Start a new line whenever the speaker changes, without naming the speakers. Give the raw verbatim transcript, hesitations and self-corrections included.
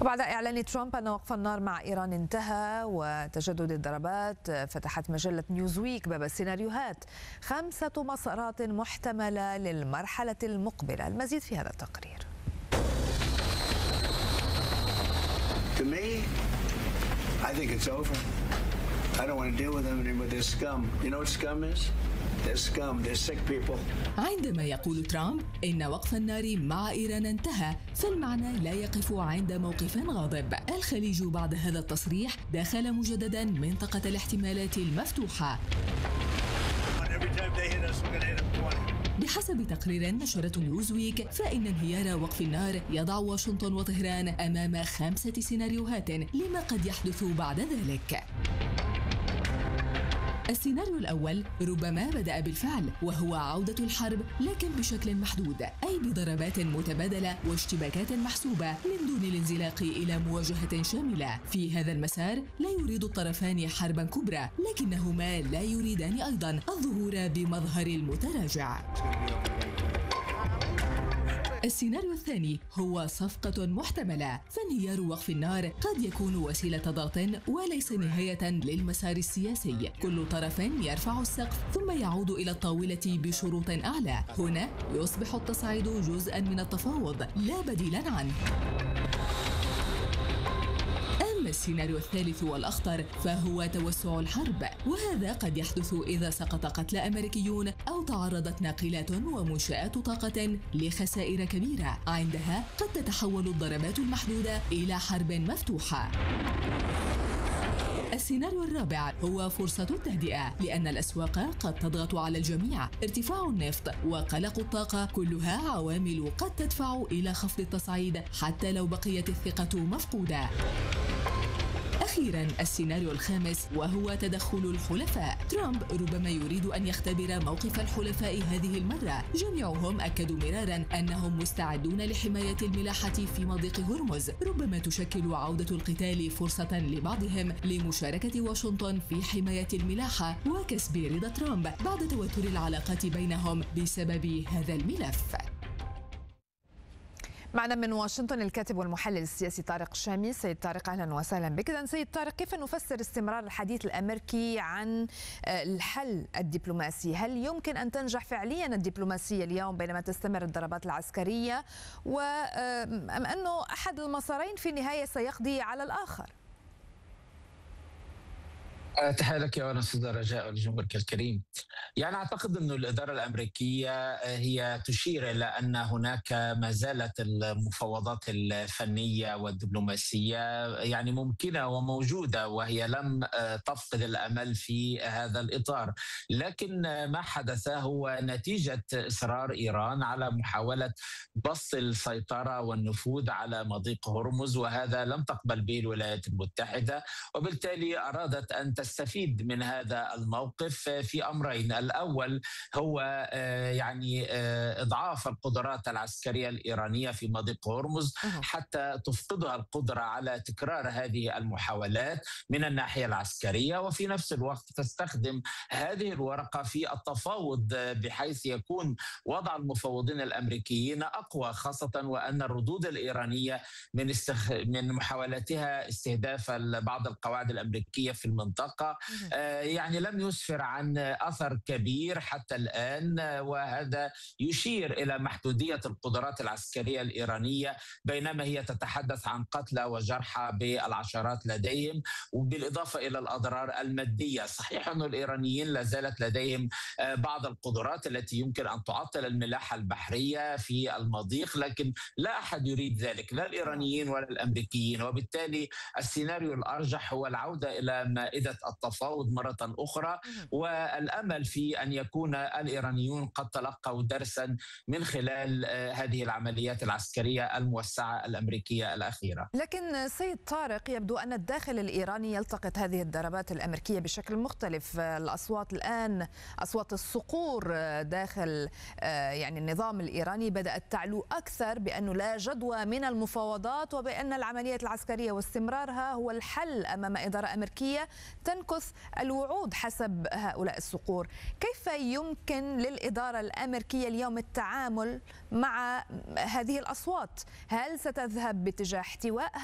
وبعد إعلان ترامب أن وقف النار مع إيران انتهى وتجدد الضربات، فتحت مجلة نيوزويك باب السيناريوهات، خمسة مسارات محتملة للمرحلة المقبلة. المزيد في هذا التقرير.
To me, I think it's over. I don't want to deal with them anymore. They're scum. You know what scum is? They're scum. They're sick people.
عندما يقول ترامب إن وقف النار مع إيران انتهى، فالمعنى لا يقف عند موقف غاضب. الخليج بعد هذا التصريح دخل مجددا منطقة الاحتمالات المفتوحة. بحسب تقرير نشرته نيوزويك، فإن انهيار وقف النار يضع واشنطن وطهران أمام خمسة سيناريوهات لما قد يحدث بعد ذلك. السيناريو الأول ربما بدأ بالفعل، وهو عودة الحرب لكن بشكل محدود، أي بضربات متبادلة واشتباكات محسوبة من دون الانزلاق إلى مواجهة شاملة. في هذا المسار لا يريد الطرفان حربا كبرى، لكنهما لا يريدان أيضا الظهور بمظهر المتراجع. السيناريو الثاني هو صفقة محتملة، فانهيار وقف النار قد يكون وسيلة ضغط وليس نهاية للمسار السياسي. كل طرف يرفع السقف ثم يعود إلى الطاولة بشروط أعلى. هنا يصبح التصعيد جزءا من التفاوض لا بديلا عنه. السيناريو الثالث والأخطر فهو توسع الحرب، وهذا قد يحدث إذا سقط قتلى أمريكيون أو تعرضت ناقلات ومنشآت طاقة لخسائر كبيرة. عندها قد تتحول الضربات المحدودة إلى حرب مفتوحة. السيناريو الرابع هو فرصة التهدئة، لأن الأسواق قد تضغط على الجميع. ارتفاع النفط وقلق الطاقة كلها عوامل قد تدفع إلى خفض التصعيد حتى لو بقيت الثقة مفقودة. أخيراً السيناريو الخامس وهو تدخل الحلفاء. ترامب ربما يريد أن يختبر موقف الحلفاء هذه المرة. جميعهم أكدوا مرارا أنهم مستعدون لحماية الملاحة في مضيق هرمز. ربما تشكل عودة القتال فرصة لبعضهم لمشاركة واشنطن في حماية الملاحة وكسب رضا ترامب بعد توتر العلاقات بينهم بسبب هذا الملف.
معنا من واشنطن الكاتب والمحلل السياسي طارق شامي. سيد طارق، اهلا وسهلا بك. اذا سيد طارق، كيف نفسر استمرار الحديث الامريكي عن الحل الدبلوماسي؟ هل يمكن ان تنجح فعليا الدبلوماسيه اليوم بينما تستمر الضربات العسكريه، وام انه احد المسارين في النهايه سيقضي على الاخر؟
تحية لك يا أستاذ رجاء ولجمهورك الكريم. يعني أعتقد أن الإدارة الأمريكية هي تشير إلى أن هناك ما زالت المفاوضات الفنية والدبلوماسية يعني ممكنة وموجودة، وهي لم تفقد الأمل في هذا الإطار. لكن ما حدث هو نتيجة إصرار إيران على محاولة بسط السيطرة والنفوذ على مضيق هرمز، وهذا لم تقبل به الولايات المتحدة، وبالتالي أرادت أن تستفيد من هذا الموقف في أمرين. الأول هو يعني إضعاف القدرات العسكرية الإيرانية في مضيق هرمز حتى تفقدها القدرة على تكرار هذه المحاولات من الناحية العسكرية، وفي نفس الوقت تستخدم هذه الورقة في التفاوض بحيث يكون وضع المفاوضين الأمريكيين أقوى، خاصة وأن الردود الإيرانية من استخ... من محاولاتها استهداف بعض القواعد الأمريكية في المنطقة يعني لم يسفر عن أثر كبير حتى الآن، وهذا يشير إلى محدودية القدرات العسكرية الإيرانية، بينما هي تتحدث عن قتلى وجرحى بالعشرات لديهم، وبالإضافة إلى الأضرار المادية. صحيح أن الإيرانيين لا زالت لديهم بعض القدرات التي يمكن أن تعطل الملاحة البحرية في المضيق، لكن لا أحد يريد ذلك، لا الإيرانيين ولا الأمريكيين، وبالتالي السيناريو الأرجح هو العودة إلى مائدة التفاوض مرة أخرى، والأمل في أن يكون الإيرانيون قد تلقوا درسا من خلال هذه العمليات العسكرية الموسعة الأمريكية الأخيرة.
لكن سيد طارق، يبدو أن الداخل الإيراني يلتقط هذه الضربات الأمريكية بشكل مختلف. الأصوات الآن، أصوات الصقور داخل يعني النظام الإيراني بدأت تعلو أكثر بأنه لا جدوى من المفاوضات، وبأن العمليات العسكرية واستمرارها هو الحل أمام إدارة أمريكية تنكث الوعود حسب هؤلاء الصقور. كيف يمكن للإدارة الأمريكية اليوم التعامل مع هذه الأصوات؟ هل ستذهب باتجاه احتواء